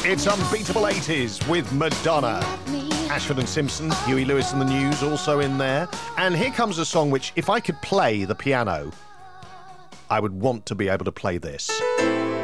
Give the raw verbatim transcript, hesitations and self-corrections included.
It's Unbeatable eighties with Madonna. Ashford and Simpson, Huey Lewis and the News also in there. And here comes a song which, if I could play the piano, I would want to be able to play this.